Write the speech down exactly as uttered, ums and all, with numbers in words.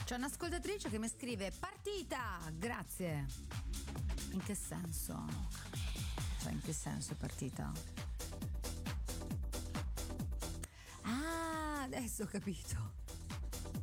C'è un'ascoltatrice che mi scrive: partita, grazie. In che senso? Cioè, in che senso è partita? Ah, adesso ho capito.